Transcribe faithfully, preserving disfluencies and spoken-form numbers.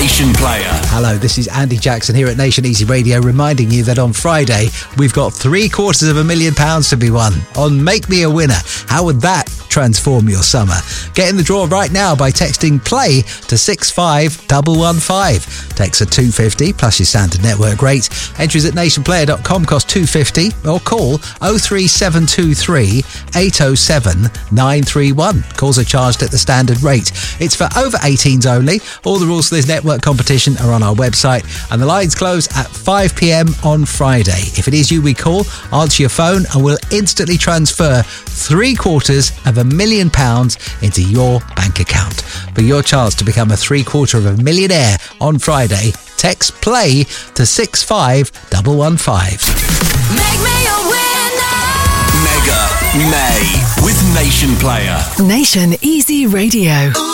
Nation Player. Hello, this is Andy Jackson here at Nation Easy Radio, reminding you that on Friday we've got three quarters of a million pounds to be won on Make Me a Winner. How would that transform your summer? Get in the draw right now by texting play to six five one one five. Text are two pounds fifty plus your standard network rate. Entries at nation player dot com cost two pounds fifty or call oh three seven two three eight oh seven nine three one. Calls are charged at the standard rate. It's for over eighteens only. All the rules for this network competition are on our website, and the lines close at five p.m. on Friday. If it is you we call, answer your phone and we'll instantly transfer three quarters of a million pounds into your bank account. For your chance to become a three quarter of a millionaire on Friday, text play to six five one one five. Make me a winner. Mega May with Nation Player. Nation Easy Radio.